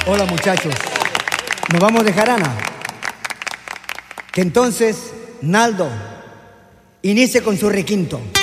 Hola muchachos, nos vamos de jarana. Que entonces Naldo inicie con su requinto.